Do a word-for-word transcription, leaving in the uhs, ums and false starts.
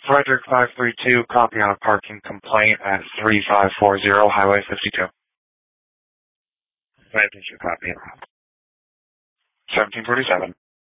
Frederick five three two, copy on a parking complaint at three five four zero Highway fifty-two. When did you copy? seventeen forty-seven.